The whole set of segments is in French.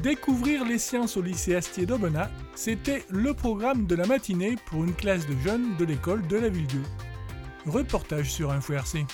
Découvrir les sciences au lycée Astier d'Aubenas, c'était le programme de la matinée pour une classe de jeunes de l'école de la Villedieu. Reportage sur Info RC.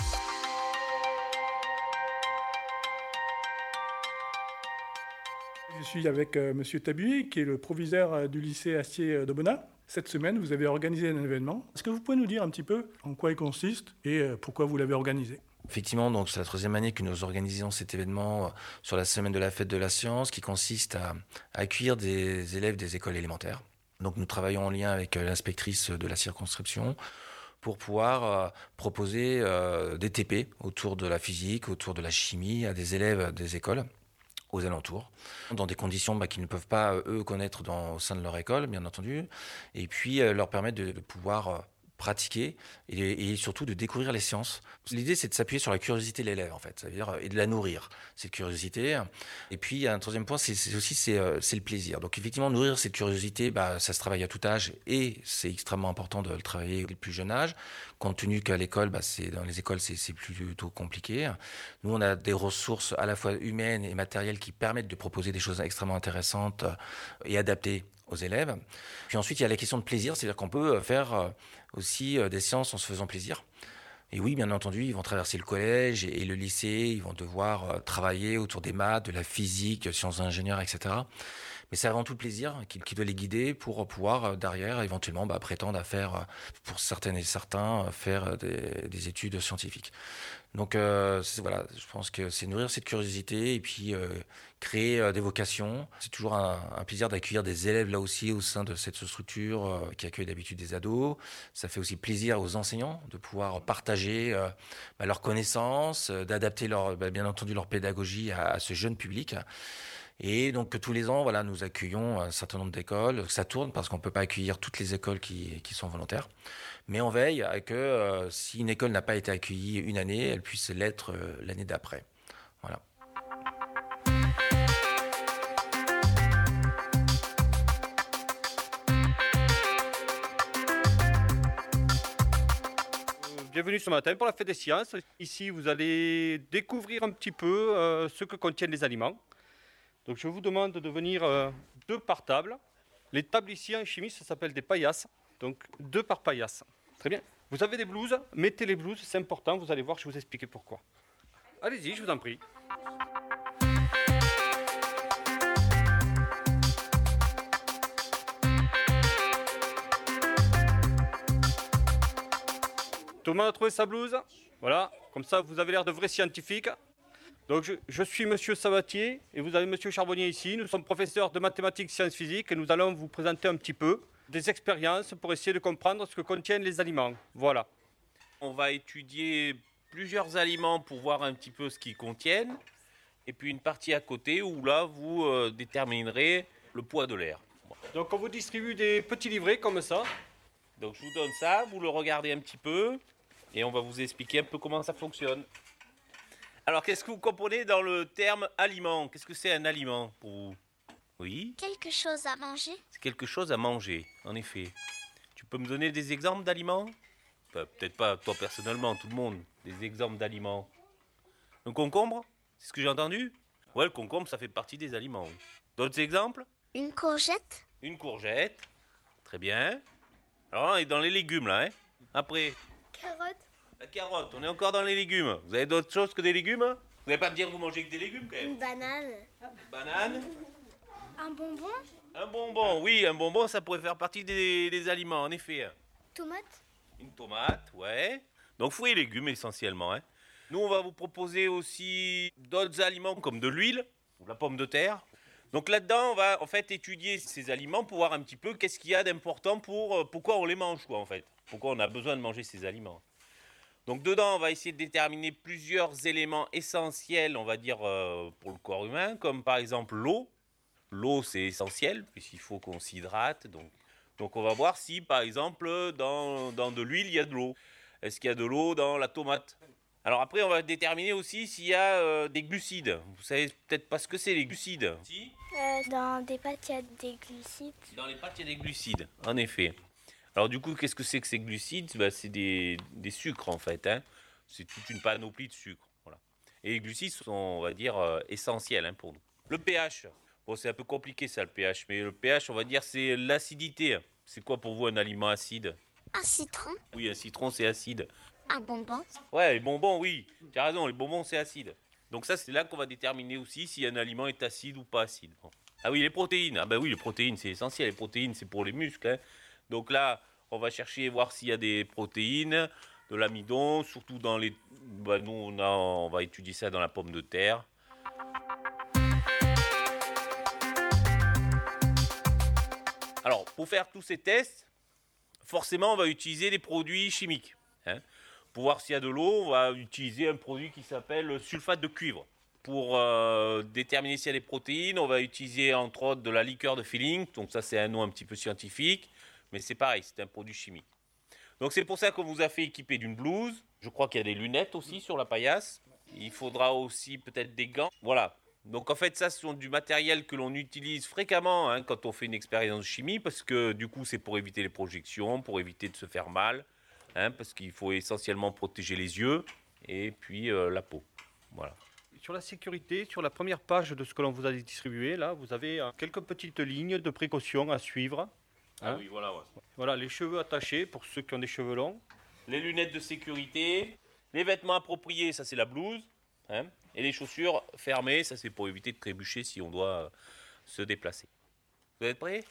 Je suis avec M. Tabuy, qui est le proviseur du lycée Astier d'Aubenas. Cette semaine, vous avez organisé un événement. Est-ce que vous pouvez nous dire un petit peu en quoi il consiste et pourquoi vous l'avez organisé ? Effectivement, donc c'est la 3e année que nous organisons cet événement sur la semaine de la fête de la science qui consiste à accueillir des élèves des écoles élémentaires. Donc nous travaillons en lien avec l'inspectrice de la circonscription pour pouvoir proposer des TP autour de la physique, autour de la chimie à des élèves des écoles aux alentours, dans des conditions qu'ils ne peuvent pas, eux, connaître au sein de leur école, bien entendu, et puis leur permettre de pouvoir pratiquer et surtout de découvrir les sciences. L'idée, c'est de s'appuyer sur la curiosité de l'élève, en fait, c'est-à-dire et de la nourrir, cette curiosité. Et puis, un troisième point, c'est le plaisir. Donc, effectivement, nourrir cette curiosité, ça se travaille à tout âge et c'est extrêmement important de le travailler dès le plus jeune âge, compte tenu qu'à l'école, dans les écoles, c'est plutôt compliqué. Nous, on a des ressources à la fois humaines et matérielles qui permettent de proposer des choses extrêmement intéressantes et adaptées aux élèves. Puis ensuite, il y a la question de plaisir, c'est-à-dire qu'on peut faire aussi des séances en se faisant plaisir. Et oui, bien entendu, ils vont traverser le collège et le lycée, ils vont devoir travailler autour des maths, de la physique, sciences ingénieurs, etc. Mais c'est avant tout le plaisir qui doit les guider pour pouvoir, derrière, éventuellement, prétendre à faire, pour certaines et certains, faire des études scientifiques. Donc, voilà, je pense que c'est nourrir cette curiosité et puis créer des vocations. C'est toujours un plaisir d'accueillir des élèves, là aussi, au sein de cette structure qui accueille d'habitude des ados. Ça fait aussi plaisir aux enseignants de pouvoir partager leurs connaissances, d'adapter bien entendu leur pédagogie à ce jeune public. Et donc tous les ans, voilà, nous accueillons un certain nombre d'écoles. Ça tourne parce qu'on peut pas accueillir toutes les écoles qui sont volontaires. Mais on veille à que si une école n'a pas été accueillie une année, elle puisse l'être l'année d'après. Voilà. Bienvenue ce matin pour la fête des sciences. Ici, vous allez découvrir un petit peu ce que contiennent les aliments. Donc je vous demande de venir 2 par table. Les tables ici en chimie, ça s'appelle des paillasses. Donc 2 par paillasse. Très bien. Vous avez des blouses, mettez les blouses, c'est important, vous allez voir, je vais vous expliquer pourquoi. Allez-y, je vous en prie. Tout le monde a trouvé sa blouse? Voilà, comme ça vous avez l'air de vrais scientifiques. Donc je suis Monsieur Sabatier et vous avez Monsieur Charbonnier ici. Nous sommes professeurs de mathématiques, sciences physiques et nous allons vous présenter un petit peu des expériences pour essayer de comprendre ce que contiennent les aliments. Voilà. On va étudier plusieurs aliments pour voir un petit peu ce qu'ils contiennent. Et puis une partie à côté où là vous déterminerez le poids de l'air. Donc on vous distribue des petits livrets comme ça. Donc je vous donne ça, vous le regardez un petit peu et on va vous expliquer un peu comment ça fonctionne. Alors, qu'est-ce que vous comprenez dans le terme aliment? Qu'est-ce que c'est un aliment pour vous? Oui? Quelque chose à manger. C'est quelque chose à manger, en effet. Tu peux me donner des exemples d'aliments? Enfin, peut-être pas toi personnellement, tout le monde. Des exemples d'aliments. Un concombre? C'est ce que j'ai entendu? Ouais, le concombre, ça fait partie des aliments. Oui. D'autres exemples? Une courgette. Une courgette. Très bien. Alors, on est dans les légumes, là, hein? Après? Carotte. La carotte, on est encore dans les légumes. Vous avez d'autres choses que des légumes? Vous n'allez pas me dire que vous mangez que des légumes quand même? Une banane. Banane? Un bonbon. Un bonbon, oui, un bonbon ça pourrait faire partie des aliments, en effet. Tomate. Une tomate, ouais. Donc fruits et légumes essentiellement. Hein. Nous on va vous proposer aussi d'autres aliments comme de l'huile, ou la pomme de terre. Donc là-dedans on va en fait étudier ces aliments pour voir un petit peu qu'est-ce qu'il y a d'important pourquoi on les mange quoi en fait. Pourquoi on a besoin de manger ces aliments. Donc dedans, on va essayer de déterminer plusieurs éléments essentiels, on va dire, pour le corps humain, comme par exemple l'eau. L'eau, c'est essentiel, puisqu'il faut qu'on s'hydrate. Donc on va voir si, par exemple, dans de l'huile, il y a de l'eau. Est-ce qu'il y a de l'eau dans la tomate? Alors après, on va déterminer aussi s'il y a des glucides. Vous savez peut-être pas ce que c'est, les glucides? Si? Dans des pâtes, il y a des glucides. Dans les pâtes, il y a des glucides, en effet. Alors du coup, qu'est-ce que c'est que ces glucides? C'est des sucres en fait. Hein. C'est toute une panoplie de sucres. Voilà. Et les glucides sont, on va dire, essentiels pour nous. Le pH. Bon, c'est un peu compliqué ça le pH, mais le pH, on va dire, c'est l'acidité. C'est quoi pour vous un aliment acide? Un citron, Oui, un citron, c'est acide. un bonbon, Ouais, les bonbons, oui, tu as raison, les bonbons, c'est acide. Donc ça, c'est là qu'on va déterminer aussi si un aliment est acide ou pas acide. Bon. Ah oui, les protéines. Ah ben oui, les protéines, c'est essentiel. Les protéines, c'est pour les muscles, hein. Donc là, on va chercher, voir s'il y a des protéines, de l'amidon, surtout dans les... Bah, nous, on va étudier ça dans la pomme de terre. Alors, pour faire tous ces tests, forcément, on va utiliser des produits chimiques, hein. Pour voir s'il y a de l'eau, on va utiliser un produit qui s'appelle sulfate de cuivre. Pour déterminer s'il y a des protéines, on va utiliser entre autres de la liqueur de Feeling. Donc ça, c'est un nom un petit peu scientifique, mais c'est pareil, c'est un produit chimique. Donc c'est pour ça qu'on vous a fait équiper d'une blouse. Je crois qu'il y a des lunettes aussi sur la paillasse. Il faudra aussi peut-être des gants. Voilà. Donc en fait, ça, ce sont du matériel que l'on utilise fréquemment, hein, quand on fait une expérience de chimie, parce que du coup, c'est pour éviter les projections, pour éviter de se faire mal, hein, parce qu'il faut essentiellement protéger les yeux et puis la peau. Voilà. Sur la sécurité, sur la première page de ce que l'on vous a distribué, là, vous avez quelques petites lignes de précaution à suivre. Ah Hein. oui, voilà, ouais. Voilà, les cheveux attachés pour ceux qui ont des cheveux longs. Les lunettes de sécurité, les vêtements appropriés, ça c'est la blouse, hein, et les chaussures fermées, ça c'est pour éviter de trébucher si on doit se déplacer. Vous êtes prêts?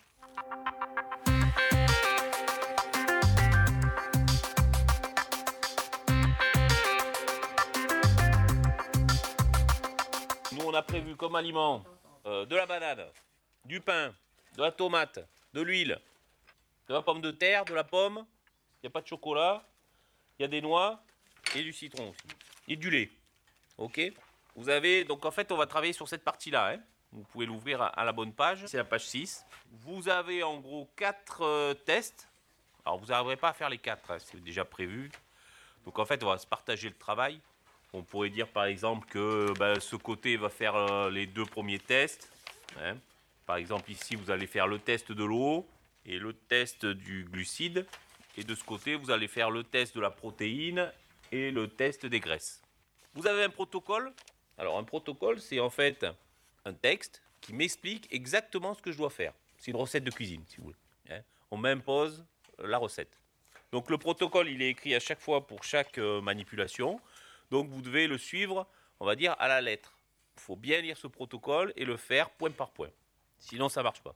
Nous on a prévu comme aliment de la banane, du pain, de la tomate, de l'huile, de la pomme de terre, de la pomme, il n'y a pas de chocolat, il y a des noix et du citron aussi. Et du lait. Ok? Vous avez, donc en fait, on va travailler sur cette partie-là, hein. Vous pouvez l'ouvrir à la bonne page, c'est la page 6. Vous avez en gros 4 tests. Alors vous n'arriverez pas à faire les 4, hein, c'est déjà prévu. Donc en fait, on va se partager le travail. On pourrait dire par exemple que ce côté va faire les 2 premiers tests, hein. Par exemple ici, vous allez faire le test de l'eau et le test du glucide. Et de ce côté, vous allez faire le test de la protéine et le test des graisses. Vous avez un protocole. Alors un protocole, c'est en fait un texte qui m'explique exactement ce que je dois faire. C'est une recette de cuisine, si vous voulez, hein. On m'impose la recette. Donc le protocole, il est écrit à chaque fois pour chaque manipulation. Donc vous devez le suivre, on va dire, à la lettre. Il faut bien lire ce protocole et le faire point par point. Sinon, ça ne marche pas.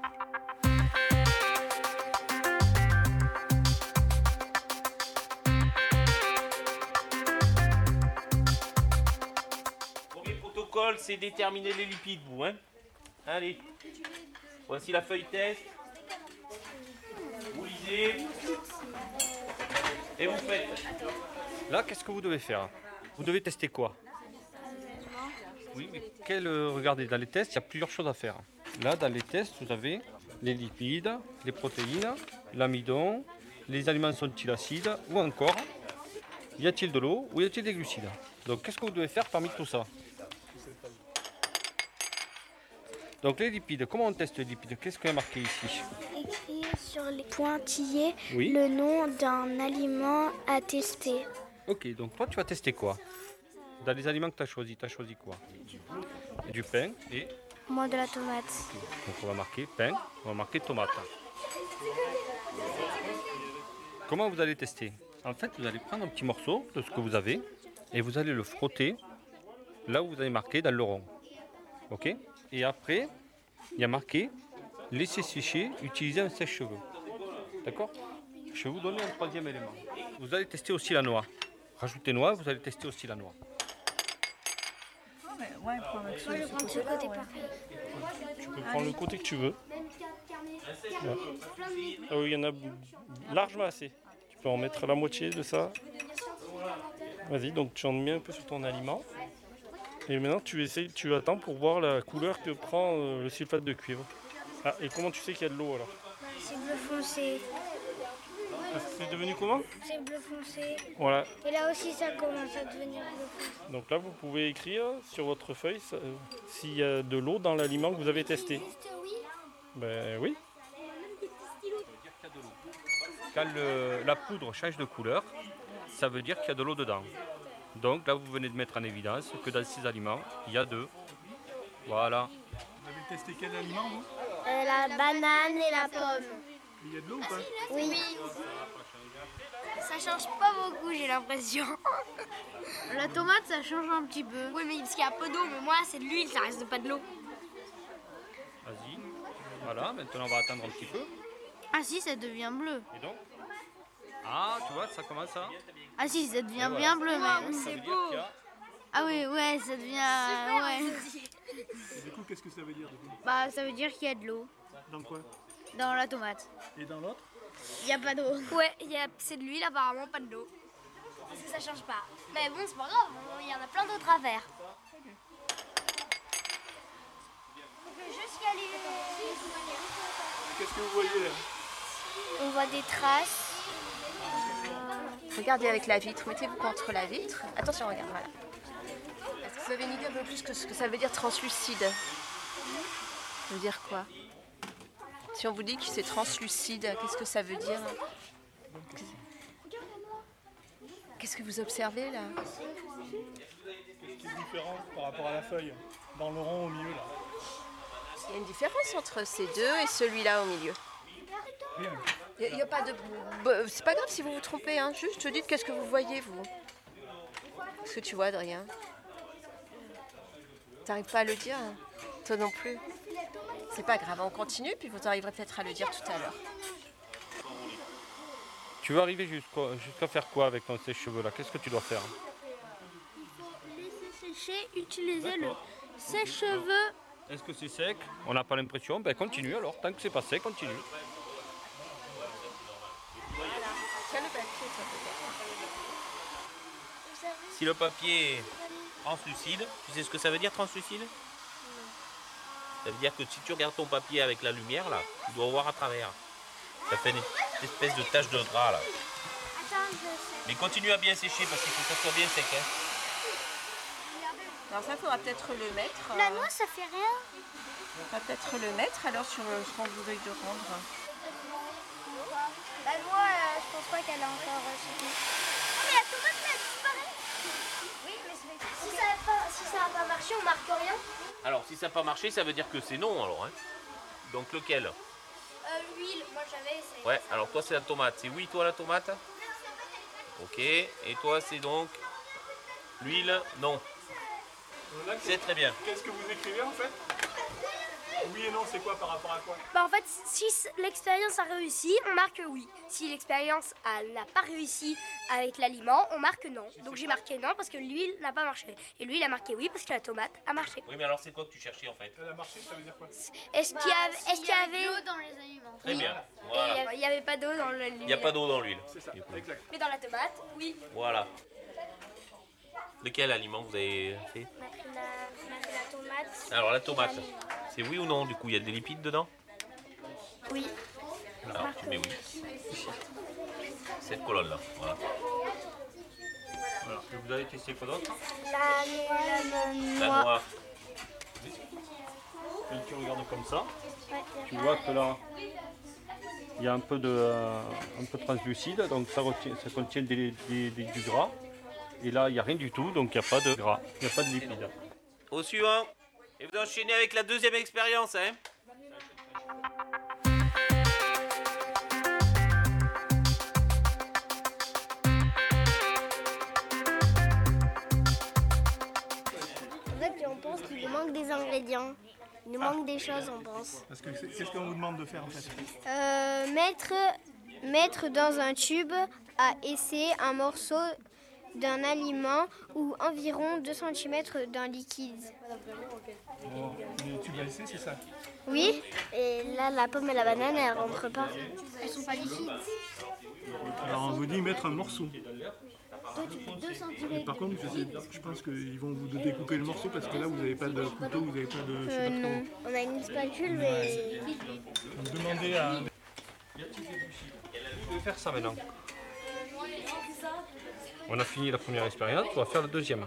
Premier protocole, c'est déterminer les lipides, vous, hein. Allez, voici la feuille test. Vous lisez et vous faites. Là, qu'est-ce que vous devez faire? Vous devez tester quoi? Oui, mais regardez, dans les tests, il y a plusieurs choses à faire. Là, dans les tests, vous avez les lipides, les protéines, l'amidon, les aliments sont-ils acides, ou encore, y a-t-il de l'eau ou y a-t-il des glucides? Donc, qu'est-ce que vous devez faire parmi tout ça? Donc, les lipides, comment on teste les lipides? Qu'est-ce qu'il y a marqué ici? Écrit sur les pointillés Oui. le nom d'un aliment à tester. Ok, donc toi, tu vas tester quoi? Dans les aliments que tu as choisi quoi? Du pain et... Moi, de la tomate. Donc on va marquer pain, on va marquer tomate. Comment vous allez tester? En fait, vous allez prendre un petit morceau de ce que vous avez et vous allez le frotter là où vous avez marqué dans le rond. Ok? Et après, il y a marqué laisser sécher, utiliser un sèche-cheveux. D'accord? Je vais vous donner un troisième élément. Vous allez tester aussi la noix. Rajoutez noix, vous allez tester aussi la noix. Moi, je vais prendre ce côté pareil. Tu peux prendre le côté que tu veux. Ouais. Ah oui, il y en a largement assez. Tu peux en mettre la moitié de ça. Vas-y, donc tu en mets un peu sur ton aliment. Et maintenant, tu attends pour voir la couleur que prend le sulfate de cuivre. Ah, et comment tu sais qu'il y a de l'eau alors? C'est bleu foncé. Ah, c'est devenu comment? C'est bleu foncé. Voilà. Et là aussi, ça commence à devenir bleu foncé. Donc là, vous pouvez écrire sur votre feuille s'il y a de l'eau dans l'aliment que vous avez testé. Ben oui. Quand la poudre change de couleur, ça veut dire qu'il y a de l'eau dedans. Donc là, vous venez de mettre en évidence que dans ces aliments, il y a de... Voilà. Vous avez testé quel aliment, vous? La banane et la pomme. Il y a de l'eau ou pas? Oui. Ça change pas beaucoup, j'ai l'impression. La tomate, ça change un petit peu. Oui, mais parce qu'il y a peu d'eau, mais moi, c'est de l'huile, ça reste pas de l'eau. Vas-y. Voilà, maintenant on va attendre un petit peu. Ah si, ça devient bleu. Et donc? Ah, tu vois, ça commence à... Ah si, ça devient bien bleu même. Ça veut dire qu'il y a- Ah oui, ouais, ça devient... Ouais. Et du coup, qu'est-ce que ça veut dire, du coup? Bah, ça veut dire qu'il y a de l'eau Dans quoi? dans la tomate. Et dans l'autre? Il n'y a pas d'eau. Ouais, c'est de l'huile, apparemment, pas de l'eau. Parce que ça change pas. Mais bon, c'est pas grave, il y en a plein d'autres à faire. On peut juste y aller. Qu'est-ce que vous voyez là? On voit des traces. Regardez avec la vitre, mettez-vous contre la vitre. Attention, regarde, voilà. Est-ce que vous avez une idée un peu plus que ce que ça veut dire translucide? Ça veut dire quoi? Si on vous dit que c'est translucide, qu'est-ce que ça veut dire? Qu'est-ce que vous observez là? Qu'est-ce qui est différent par rapport à la feuille? Dans le rond au milieu, là. Il y a une différence entre ces deux et celui-là au milieu. Rien. Il n'y a pas de... C'est pas grave si vous vous trompez, hein. Juste dites qu'est-ce que vous voyez, vous. Qu'est-ce que tu vois, Adrien? T'arrives pas à le dire? Toi non plus. C'est pas grave, on continue, puis vous arriverez peut-être à le dire tout à l'heure. Tu veux arriver jusqu'à faire quoi avec ton sèche-cheveux là? Qu'est-ce que tu dois faire? Laisser sécher, utiliser le sèche-cheveux. Est-ce que c'est sec? On n'a pas l'impression. Ben continue alors. Tant que c'est pas sec, continue. Tiens le papier, toi, peut-être. Si le papier est translucide, tu sais ce que ça veut dire translucide? Ça veut dire que si tu regardes ton papier avec la lumière là, tu dois voir à travers. Ça fait une espèce de tache de gras là. Mais continue à bien sécher parce qu'il faut que ça soit bien sec. Hein. Alors ça, il faudra peut-être le mettre. La noix, ça fait rien. On va peut-être le mettre alors sur ce qu'on vous veuille de rendre. La noix, je pense pas qu'elle a encore séché. Oh, mais la tomate, elle disparaît. Oui, mais si ça n'a pas marché, on marque rien. Alors si ça n'a pas marché, ça veut dire que c'est non alors. Hein. Donc lequel? L'huile, moi j'avais essayé. Ouais, alors toi c'est la tomate. C'est oui toi la tomate? Ok, et toi c'est donc l'huile? Non. C'est très bien. Qu'est-ce que vous écrivez en fait? Oui et non, c'est quoi par rapport à quoi? Bah en fait, si l'expérience a réussi, on marque oui. Si l'expérience n'a pas réussi avec l'aliment, on marque non. Donc j'ai marqué non parce que l'huile n'a pas marché. Et lui, il a marqué oui parce que la tomate a marché. Oui mais alors c'est quoi que tu cherchais en fait? Elle a marché, ça veut dire quoi? Est-ce qu'il y avait de l'eau dans les aliments. Très bien. Et Voilà. il n'y avait pas d'eau dans l'huile. Il n'y a pas d'eau dans l'huile. C'est ça, exact. Mais dans la tomate, oui. Voilà. De quel aliment vous avez fait? La tomate. Alors la tomate, c'est oui ou non du coup? Il y a des lipides dedans? Oui. Alors tu mets oui. Cette colonne là, voilà. Voilà. Et vous avez testé quoi d'autre? La noix. Quand tu regardes comme ça, tu vois que là, il y a un peu de translucide, donc ça contient du gras. Et là, il n'y a rien du tout, donc il n'y a pas de gras, il n'y a pas de lipides. Au suivant. Et vous enchaînez avec la deuxième expérience, hein? En fait, on pense qu'il nous manque des ingrédients. Il nous manque des choses, on pense. Parce que qu'est-ce qu'on vous demande de faire en fait? Mettre dans un tube à essai un morceau d'un aliment ou environ 2 cm d'un liquide. Les tubes à essai, c'est ça? Oui. Et là, la pomme et la banane, elles rentrent pas. Elles sont pas liquides. Alors on vous dit mettre un morceau. 2 cm. Et par contre, je pense qu'ils vont vous découper le morceau parce que là, vous n'avez pas de couteau, vous n'avez pas de... je sais pas Non. On a une spatule, mais... trop. Vous demandez à... Je vais faire ça maintenant. On a fini la première expérience, on va faire la deuxième.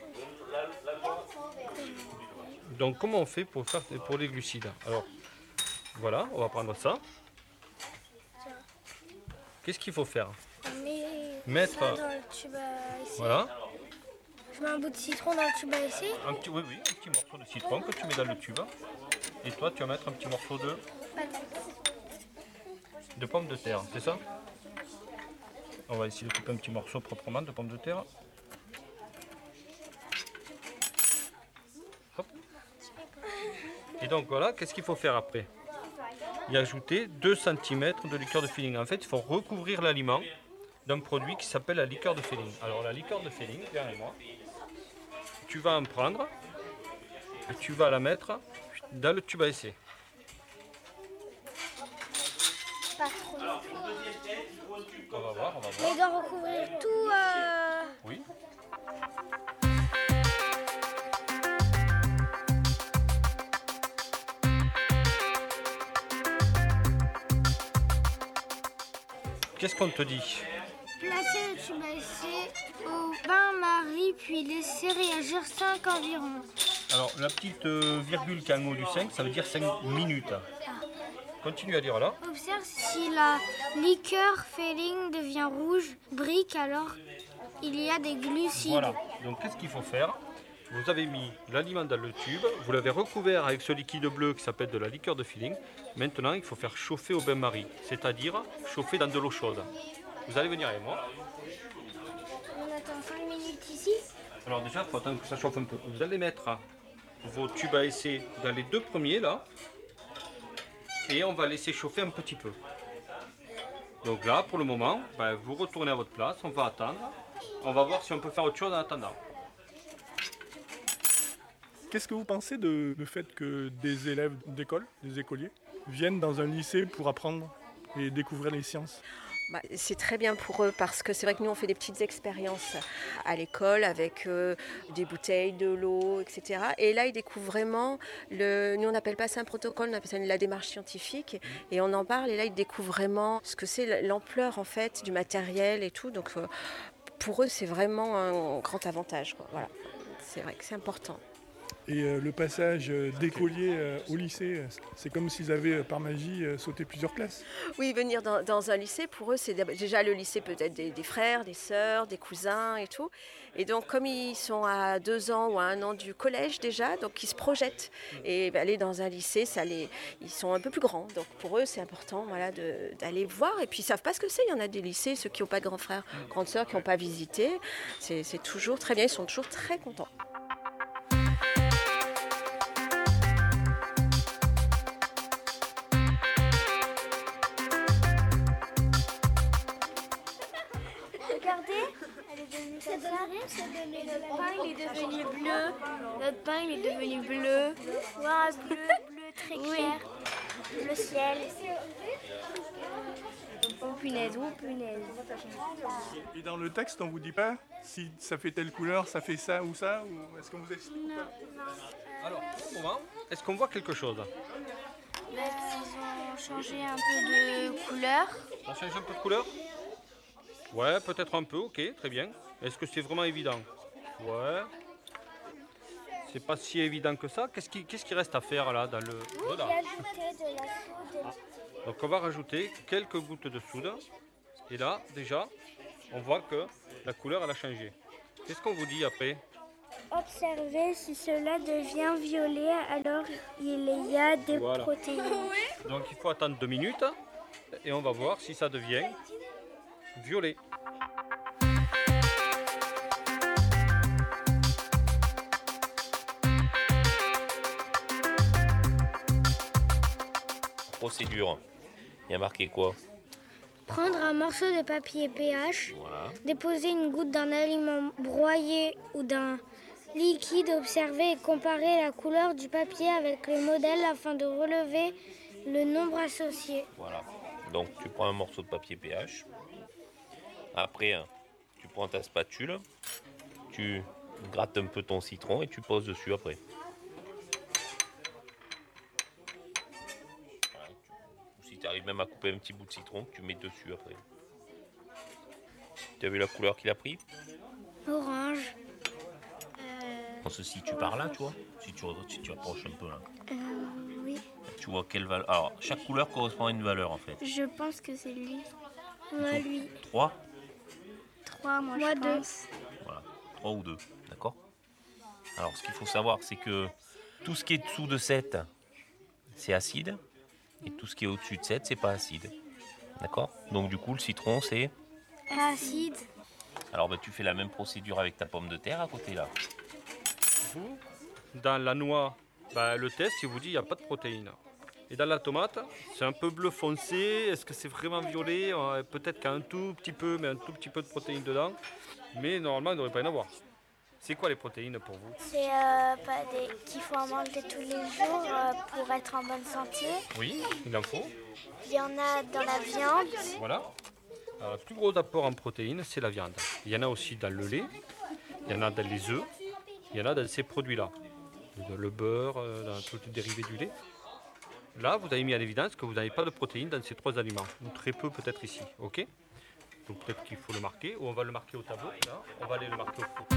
Donc comment on fait pour les glucides? Alors voilà, on va prendre ça. Qu'est-ce qu'il faut faire? On met Mettre, ça dans le tube à essai. voilà, Je mets un bout de citron dans le tube à essai. Oui, un petit morceau de citron que tu mets dans le tube. Et toi, tu vas mettre un petit morceau de pommes de terre, c'est ça? On va essayer de couper un petit morceau proprement de pommes de terre. Hop. Et donc voilà, qu'est-ce qu'il faut faire après? Y ajouter 2 cm de liqueur de filling. En fait, il faut recouvrir l'aliment d'un produit qui s'appelle la liqueur de filling. Alors la liqueur de filling, viens avec moi. Tu vas en prendre et tu vas la mettre dans le tube à essai. Pas trop. On va voir. Mais il doit recouvrir tout. Oui. Qu'est-ce qu'on te dit? Placer le tube à essai au bain-marie, puis laisser réagir 5 environ. Alors, la petite virgule qui est en haut du 5, ça veut dire 5 minutes. Continue à dire là. Observe si la liqueur filling devient rouge, brique, alors il y a des glucides. Voilà. Donc, qu'est-ce qu'il faut faire? Vous avez mis l'aliment dans le tube, vous l'avez recouvert avec ce liquide bleu qui s'appelle de la liqueur de filling. Maintenant, il faut faire chauffer au bain-marie, c'est-à-dire chauffer dans de l'eau chaude. Vous allez venir avec moi. On attend 5 minutes ici. Alors déjà, il faut attendre que ça chauffe un peu. Vous allez mettre vos tubes à essai dans les 2 premiers là. Et on va laisser chauffer un petit peu. Donc là, pour le moment, vous retournez à votre place, on va attendre. On va voir si on peut faire autre chose en attendant. Qu'est-ce que vous pensez de le fait que des élèves d'école, des écoliers, viennent dans un lycée pour apprendre et découvrir les sciences? C'est très bien pour eux parce que c'est vrai que nous on fait des petites expériences à l'école avec des bouteilles, de l'eau, etc. Et là ils découvrent vraiment, nous on n'appelle pas ça un protocole, on appelle ça la démarche scientifique et on en parle et là ils découvrent vraiment ce que c'est l'ampleur en fait du matériel et tout. Donc pour eux c'est vraiment un grand avantage, quoi. Voilà. C'est vrai que c'est important. Et le passage d'écoliers au lycée, c'est comme s'ils avaient par magie sauté plusieurs classes. Oui, venir dans un lycée, pour eux, c'est déjà le lycée peut-être des frères, des sœurs, des cousins et tout. Et donc, comme ils sont à 2 ans ou à 1 an du collège déjà, donc ils se projettent. Et aller dans un lycée, ils sont un peu plus grands. Donc pour eux, c'est important d'aller voir. Et puis, ils ne savent pas ce que c'est. Il y en a des lycées, ceux qui n'ont pas de grands frères, grandes sœurs, qui n'ont pas visité. C'est toujours très bien, ils sont toujours très contents. Notre pain il est devenu bleu. Notre pain il est devenu bleu. Wow, bleu très clair. Le ciel. Oh punaise, oh punaise. Et dans le texte, on ne vous dit pas si ça fait telle couleur, ça fait ça ou ça, ou est-ce qu'on vous explique ou pas? Alors, pour le moment, est-ce qu'on voit quelque chose? Ils ont changé un peu de couleur. On change un peu de couleur? Ouais, peut-être un peu, ok, très bien. Est-ce que c'est vraiment évident? Ouais. C'est pas si évident que ça. Qu'est-ce qui reste à faire là dans le... Voilà. Donc on va rajouter quelques gouttes de soude. Et là, déjà, on voit que la couleur elle a changé. Qu'est-ce qu'on vous dit après? Observez si cela devient violet, alors il y a des protéines. Donc il faut attendre 2 minutes et on va voir si ça devient violet. Procédure. Il y a marqué quoi? Prendre un morceau de papier pH, Voilà. déposer une goutte d'un aliment broyé ou d'un liquide, observer et comparer la couleur du papier avec le modèle afin de relever le nombre associé. Voilà. Donc tu prends un morceau de papier pH. Après, tu prends ta spatule, tu grattes un peu ton citron et tu poses dessus après. Voilà. Si tu arrives même à couper un petit bout de citron, tu mets dessus après. Tu as vu la couleur qu'il a pris? Orange. Si tu pars là, tu vois, si tu approches un peu là, Oui. tu vois quelle valeur. Alors, chaque couleur correspond à une valeur en fait. Je pense que c'est lui. Moi, lui. 3? 3, moi je pense. Voilà, 3 ou 2. D'accord ? Alors, ce qu'il faut savoir, c'est que tout ce qui est dessous de 7, c'est acide. Et tout ce qui est au-dessus de 7, c'est pas acide. D'accord ? Donc, du coup, le citron, c'est Acide. Alors, tu fais la même procédure avec ta pomme de terre à côté, là. Dans la noix, le test, il vous dit qu'il n'y a pas de protéines. Et dans la tomate, c'est un peu bleu foncé. Est-ce que c'est vraiment violet ? Peut-être qu'il y a un tout petit peu, mais un tout petit peu de protéines dedans. Mais normalement, il ne devrait pas y en avoir. C'est quoi les protéines pour vous ? C'est qu'il faut en manger tous les jours pour être en bonne santé. Oui, il en faut. Il y en a dans la viande. Voilà. Le plus gros apport en protéines, c'est la viande. Il y en a aussi dans le lait, il y en a dans les œufs, il y en a dans ces produits-là. Le beurre, dans tous les dérivés du lait. Là, vous avez mis en évidence que vous n'avez pas de protéines dans ces 3 aliments. Ou très peu peut-être ici. Ok ? Donc peut-être qu'il faut le marquer, ou on va le marquer au tableau. Là, on va aller le marquer au pot.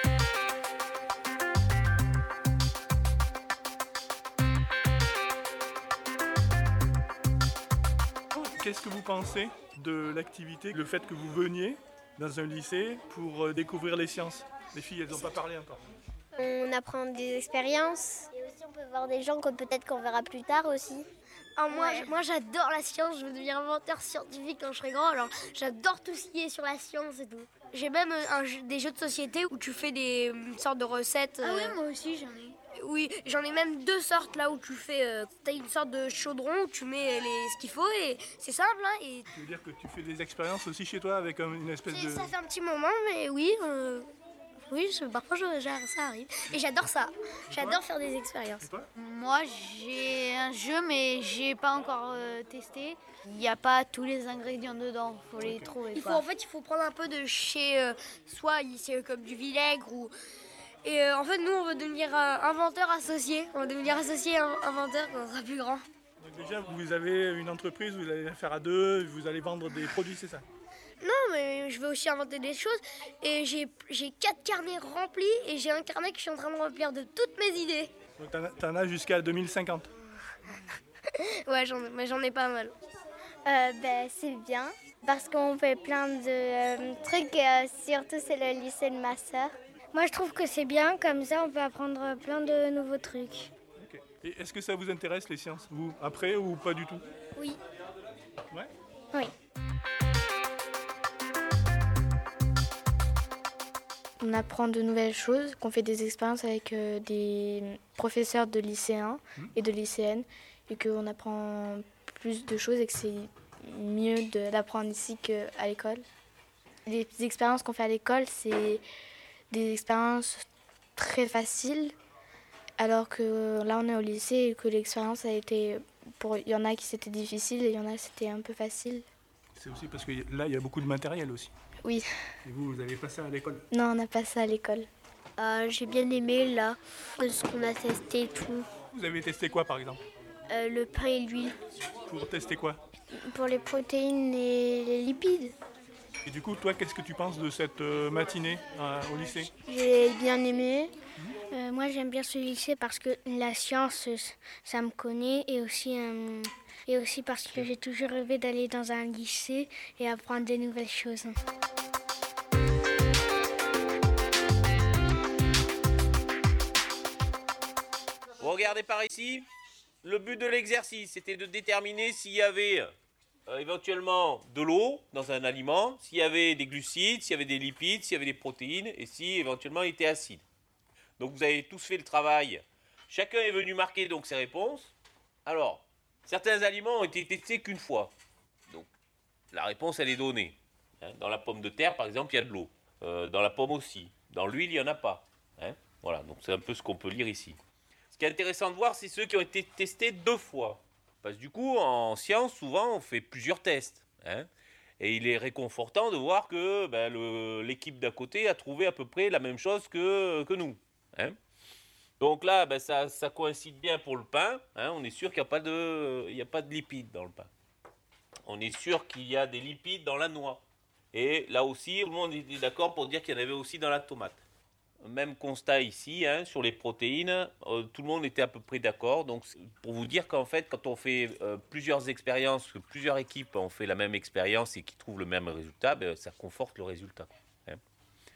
Qu'est-ce que vous pensez de l'activité, le fait que vous veniez dans un lycée pour découvrir les sciences ? Les filles, elles n'ont pas parlé encore. On apprend des expériences. Et aussi, on peut voir des gens que peut-être qu'on verra plus tard aussi. Moi j'adore la science, je veux devenir inventeur scientifique quand je serai grand, alors j'adore tout ce qui est sur la science et tout. J'ai même des jeux de société où tu fais des sortes de recettes. Ah oui, moi aussi j'en ai. Oui, j'en ai même 2 sortes là où tu fais, t'as une sorte de chaudron où tu mets ce qu'il faut et c'est simple. Hein, et Tu veux dire que tu fais des expériences aussi chez toi avec une espèce de... ça fait un petit moment, mais oui. Oui, parfois ça arrive. Et j'adore ça. J'adore faire des expériences. Moi j'ai un jeu mais j'ai pas encore testé. Il n'y a pas tous les ingrédients dedans, faut les trouver. Il faut prendre un peu de chez soit lycée comme du vinaigre ou... Et en fait nous on veut devenir inventeur associé. On va devenir associé inventeur quand on sera plus grand. Donc déjà vous avez une entreprise, vous allez la faire à 2, vous allez vendre des produits, c'est ça ? Non, mais je veux aussi inventer des choses. Et j'ai 4 carnets remplis et j'ai un carnet que je suis en train de remplir de toutes mes idées. Donc t'en as jusqu'à 2050. Ouais, j'en ai pas mal. C'est bien parce qu'on fait plein de trucs, surtout c'est le lycée de ma sœur. Moi je trouve que c'est bien, comme ça on peut apprendre plein de nouveaux trucs. Okay. Et est-ce que ça vous intéresse les sciences, vous, après ou pas du tout ? Oui. Ouais ? Oui. On apprend de nouvelles choses, qu'on fait des expériences avec des professeurs de lycéens et de lycéennes et qu'on apprend plus de choses et que c'est mieux d'apprendre ici qu'à l'école. Les expériences qu'on fait à l'école, c'est des expériences très faciles alors que là on est au lycée et que l'expérience a été... Il y en a qui c'était difficile et il y en a c'était un peu facile. C'est aussi parce que là il y a beaucoup de matériel aussi. Oui. Et vous avez pas ça à l'école ? Non, on n'a pas ça à l'école. J'ai bien aimé là, ce qu'on a testé et tout. Vous avez testé quoi par exemple ? Le pain et l'huile. Pour tester quoi ? Pour les protéines et les lipides. Et du coup, toi, qu'est-ce que tu penses de cette matinée au lycée ? J'ai bien aimé. Moi, j'aime bien ce lycée parce que la science, ça me connaît et aussi parce que j'ai toujours rêvé d'aller dans un lycée et apprendre des nouvelles choses. Vous regardez par ici, le but de l'exercice, c'était de déterminer s'il y avait éventuellement de l'eau dans un aliment, s'il y avait des glucides, s'il y avait des lipides, s'il y avait des protéines et si éventuellement il était acide. Donc vous avez tous fait le travail. Chacun est venu marquer donc ses réponses. Alors, certains aliments ont été testés qu'une fois. Donc la réponse elle est donnée. Dans la pomme de terre par exemple il y a de l'eau. Dans la pomme aussi. Dans l'huile il n'y en a pas. Voilà, donc c'est un peu ce qu'on peut lire ici. Ce qui est intéressant de voir, c'est ceux qui ont été testés 2 fois. Parce que du coup, en science, souvent, on fait plusieurs tests. Et il est réconfortant de voir que l'équipe d'à côté a trouvé à peu près la même chose que nous. Donc là, ça coïncide bien pour le pain. On est sûr qu'il n'y a pas de lipides dans le pain. On est sûr qu'il y a des lipides dans la noix. Et là aussi, tout le monde est d'accord pour dire qu'il y en avait aussi dans la tomate. Même constat ici, sur les protéines, tout le monde était à peu près d'accord. Donc, pour vous dire qu'en fait, quand on fait plusieurs expériences, que plusieurs équipes ont fait la même expérience et qui trouvent le même résultat, ça conforte le résultat.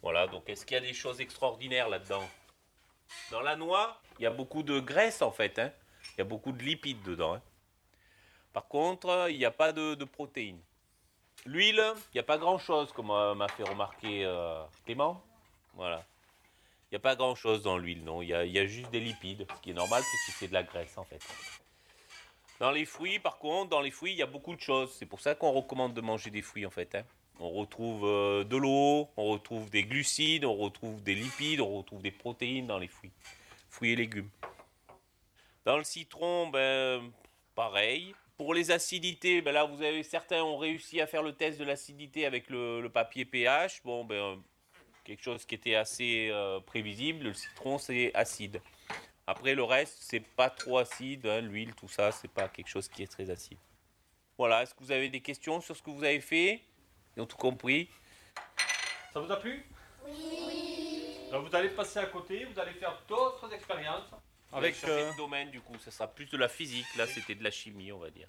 Voilà, donc est-ce qu'il y a des choses extraordinaires là-dedans? Dans la noix, il y a beaucoup de graisse en fait, hein. Il y a beaucoup de lipides dedans, hein. Par contre, il n'y a pas de protéines. L'huile, il n'y a pas grand-chose, comme m'a fait remarquer Clément. Voilà. Il n'y a pas grand-chose dans l'huile, non. Il y a juste des lipides, ce qui est normal puisque c'est de la graisse en fait. Dans les fruits, par contre, il y a beaucoup de choses. C'est pour ça qu'on recommande de manger des fruits en fait, hein. On retrouve de l'eau, on retrouve des glucides, on retrouve des lipides, on retrouve des protéines dans les fruits. Fruits et légumes. Dans le citron, pareil. Pour les acidités, là, vous avez certains ont réussi à faire le test de l'acidité avec le papier pH. Quelque chose qui était assez prévisible. Le citron, c'est acide. Après, le reste, c'est pas trop acide. Hein, l'huile, tout ça, c'est pas quelque chose qui est très acide. Voilà. Est-ce que vous avez des questions sur ce que vous avez fait? Ils ont tout compris. Ça vous a plu? Oui. Donc vous allez passer à côté, vous allez faire d'autres expériences. Avec changer de domaine, du coup, ça sera plus de la physique. Là, c'était de la chimie, on va dire.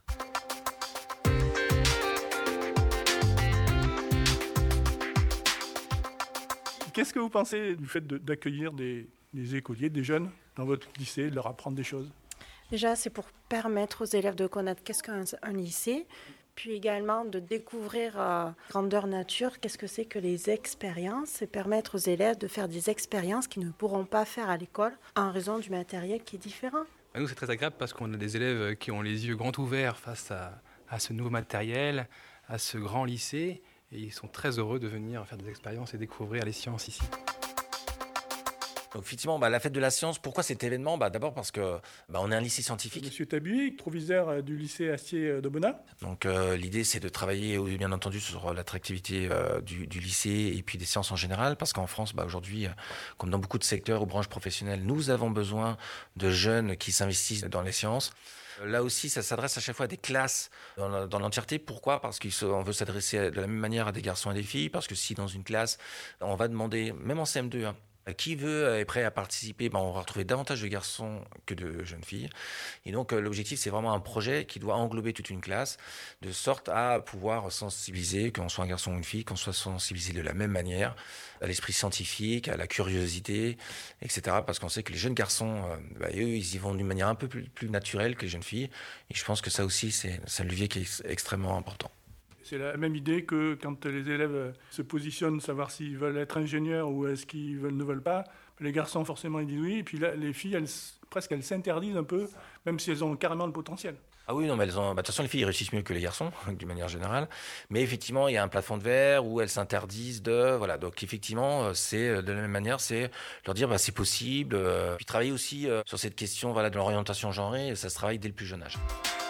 Qu'est-ce que vous pensez du fait d'accueillir des écoliers, des jeunes dans votre lycée, de leur apprendre des choses? Déjà, c'est pour permettre aux élèves de connaître qu'est-ce qu'un lycée, puis également de découvrir grandeur nature, qu'est-ce que c'est que les expériences, et permettre aux élèves de faire des expériences qu'ils ne pourront pas faire à l'école en raison du matériel qui est différent. Nous, c'est très agréable parce qu'on a des élèves qui ont les yeux grands ouverts face à ce nouveau matériel, à ce grand lycée, et ils sont très heureux de venir faire des expériences et découvrir les sciences ici. Donc effectivement, la fête de la science, pourquoi cet événement? D'abord parce que on est un lycée scientifique. Monsieur Tabuet, proviseur du lycée Astier d'Aubenas. Donc l'idée, c'est de travailler bien entendu sur l'attractivité du lycée et puis des sciences en général, parce qu'en France, aujourd'hui, comme dans beaucoup de secteurs ou branches professionnelles, nous avons besoin de jeunes qui s'investissent dans les sciences. Là aussi, ça s'adresse à chaque fois à des classes dans l'entièreté. Pourquoi? Parce qu'on veut s'adresser de la même manière à des garçons et des filles, parce que si dans une classe, on va demander, même en CM2, qui est prêt à participer, on va retrouver davantage de garçons que de jeunes filles. Et donc, l'objectif, c'est vraiment un projet qui doit englober toute une classe, de sorte à pouvoir sensibiliser, qu'on soit un garçon ou une fille, qu'on soit sensibilisé de la même manière à l'esprit scientifique, à la curiosité, etc. Parce qu'on sait que les jeunes garçons, eux, ils y vont d'une manière un peu plus naturelle que les jeunes filles. Et je pense que ça aussi, c'est un levier qui est extrêmement important. C'est la même idée que quand les élèves se positionnent, savoir s'ils veulent être ingénieurs ou est-ce qu'ils ne veulent pas. Les garçons, forcément, ils disent oui. Et puis là, les filles, elles s'interdisent un peu, même si elles ont carrément le potentiel. Ah oui, non, mais elles ont. De toute façon, les filles réussissent mieux que les garçons, d'une manière générale. Mais effectivement, il y a un plafond de verre où elles s'interdisent de. Voilà. Donc, effectivement, c'est de la même manière, c'est leur dire c'est possible. Puis travailler aussi sur cette question de l'orientation genrée, ça se travaille dès le plus jeune âge.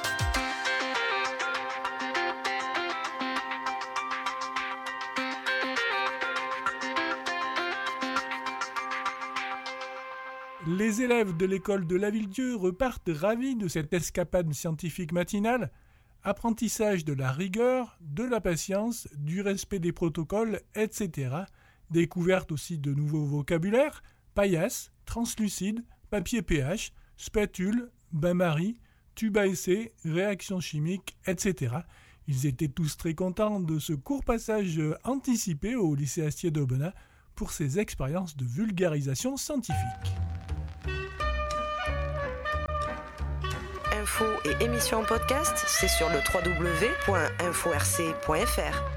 Les élèves de l'école de Lavilledieu repartent ravis de cette escapade scientifique matinale. Apprentissage de la rigueur, de la patience, du respect des protocoles, etc. Découverte aussi de nouveaux vocabulaires, paillasse, translucide, papier pH, spatule, bain-marie, tube à essai, réaction chimique, etc. Ils étaient tous très contents de ce court passage anticipé au lycée Astier d'Aubenas pour ces expériences de vulgarisation scientifique. Infos et émissions podcast, c'est sur le www.inforc.fr.